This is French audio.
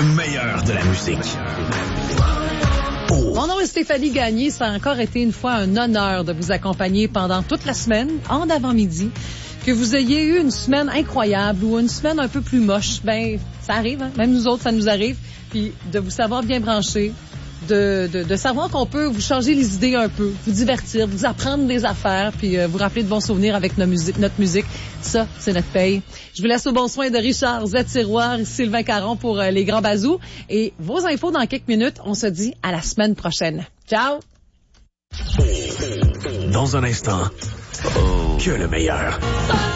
Le meilleur de la musique. Mon nom est Stéphanie Gagné. Ça a encore été une fois un honneur de vous accompagner pendant toute la semaine, en avant-midi. Que vous ayez eu une semaine incroyable ou une semaine un peu plus moche, ben ça arrive, hein? Même nous autres, ça nous arrive. Puis de vous savoir bien branché, de savoir qu'on peut vous changer les idées un peu, vous divertir, vous apprendre des affaires, puis vous rappeler de bons souvenirs avec notre musique. Ça, c'est notre paye. Je vous laisse au bon soin de Richard Z-Tiroir et Sylvain Caron pour les grands bazous. Et vos infos dans quelques minutes. On se dit à la semaine prochaine. Ciao! Dans un instant, que le meilleur.